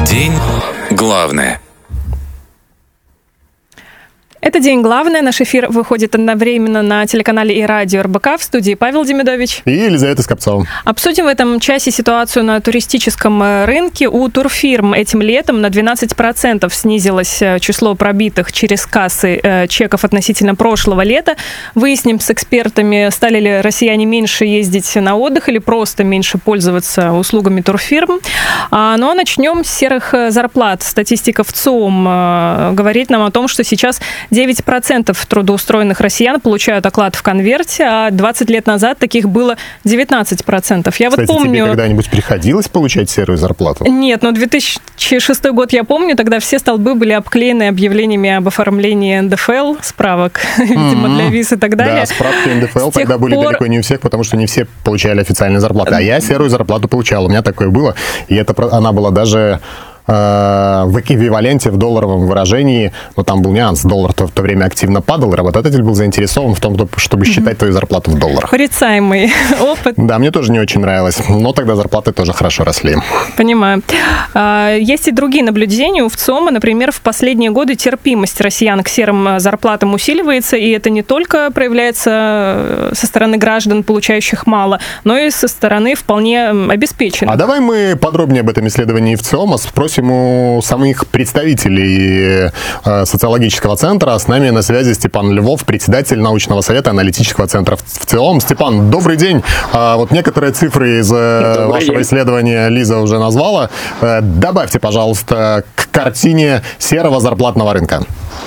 День главное. Это «День главное». Наш эфир выходит одновременно на телеканале и радио РБК. В студии Павел Демидович и Елизавета Скопцова. Обсудим в этом часе ситуацию на туристическом рынке. У турфирм этим летом на 12% снизилось число пробитых через кассы чеков относительно прошлого лета. Выясним с экспертами, стали ли россияне меньше ездить на отдых или просто меньше пользоваться услугами турфирм. Ну а начнем с серых зарплат. Статистика ВЦИОМ говорит нам о том, что сейчас 9% трудоустроенных россиян получают оклад в конверте, а 20 лет назад таких было 19%. Я Кстати, помню... тебе когда-нибудь приходилось получать серую зарплату? Нет, но 2006 год я помню, тогда все столбы были обклеены объявлениями об оформлении НДФЛ, справок, видимо, для виз и так далее. Да, справки НДФЛ тогда были далеко не у всех, потому что не все получали официальные зарплаты. А я серую зарплату получал, у меня такое было, и она была даже... в эквиваленте в долларовом выражении, но там был нюанс, доллар в то время активно падал, и работодатель был заинтересован в том, чтобы считать твою зарплату в долларах. Порицаемый опыт. Да, мне тоже не очень нравилось, но тогда зарплаты тоже хорошо росли. Понимаю. Есть и другие наблюдения у ВЦИОМа, например, в последние годы терпимость россиян к серым зарплатам усиливается, и это не только проявляется со стороны граждан, получающих мало, но и со стороны вполне обеспеченных. А давай мы подробнее об этом исследовании ВЦИОМа спросим у самих представителей социологического центра. С нами на связи Степан Львов, председатель научного совета аналитического центра ВЦИОМ. Степан, добрый день. Вот некоторые цифры из вашего исследования Лиза уже назвала. Добавьте, пожалуйста, к картине серого зарплатного рынка.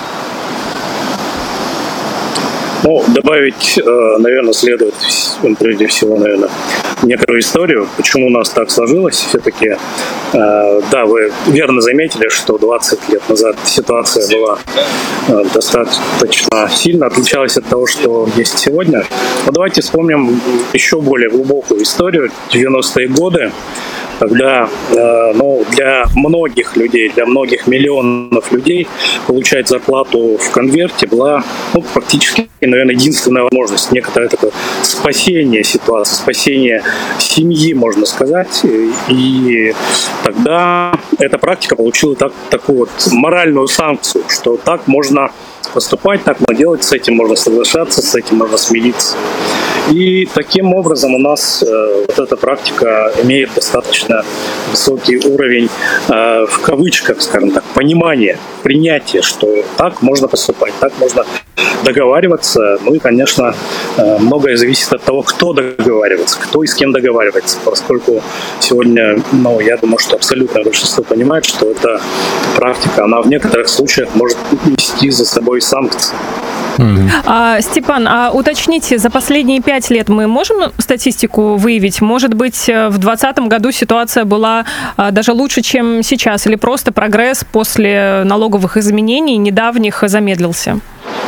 Ну, добавить, наверное, следует прежде всего, наверное, некоторую историю, почему у нас так сложилось. Все-таки, да, вы верно заметили, что 20 лет назад ситуация была достаточно сильно отличалась от того, что есть сегодня. Но давайте вспомним еще более глубокую историю, 90-е годы, когда для многих людей, для многих миллионов людей получать зарплату в конверте была практически, наверное, единственная возможность, некоторое такое спасение ситуации, спасение семьи, можно сказать. И тогда эта практика получила такую вот моральную санкцию, что так можно поступать, так можно делать, с этим можно соглашаться, с этим можно смириться. И таким образом у нас вот эта практика имеет достаточно высокий уровень, в кавычках, скажем так, понимания, принятия, что так можно поступать, так можно договариваться. Ну и, конечно, многое зависит от того, кто договаривается, кто и с кем договаривается, поскольку сегодня, я думаю, что абсолютное большинство понимает, что эта практика, она в некоторых случаях может нести за собой санкции. Степан, уточните, за последние 5 лет мы можем статистику выявить? Может быть, в 2020 году ситуация была даже лучше, чем сейчас, или просто прогресс после налоговых изменений недавних замедлился?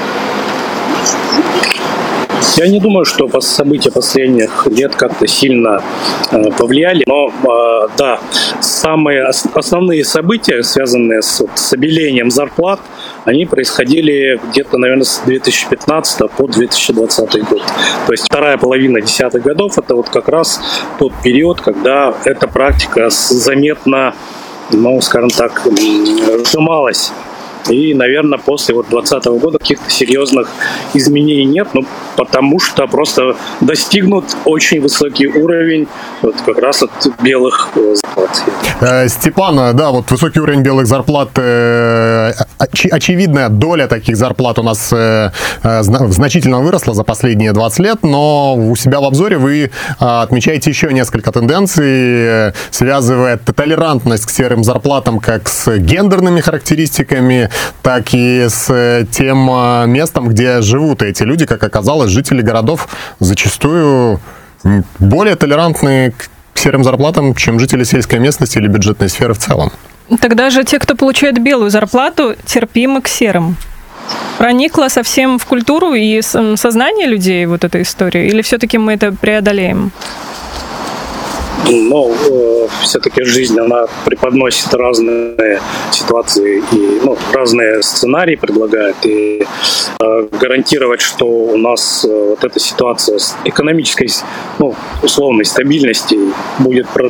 Я не думаю, что события последних лет как-то сильно повлияли, но да, самые основные события, связанные с обелением зарплат, они происходили где-то, наверное, с 2015 по 2020 год. То есть вторая половина десятых годов – это вот как раз тот период, когда эта практика заметно, скажем так, сжималась. И, наверное, после 2020 года каких-то серьезных изменений нет, потому что просто достигнут очень высокий уровень как раз от белых зарплат. Степан, да, высокий уровень белых зарплат, очевидная доля таких зарплат у нас значительно выросла за последние 20 лет, но у себя в обзоре вы отмечаете еще несколько тенденций, связывая толерантность к серым зарплатам как с гендерными характеристиками, так и с тем местом, где живут эти люди. Как оказалось, жители городов зачастую более толерантны к серым зарплатам, чем жители сельской местности или бюджетной сферы в целом. Тогда же те, кто получает белую зарплату, терпимы к серым. Проникла совсем в культуру и сознание людей эта история? Или все-таки мы это преодолеем? Но все-таки жизнь, она преподносит разные ситуации и разные сценарии предлагает. И гарантировать, что у нас эта ситуация с экономической, условной стабильности будет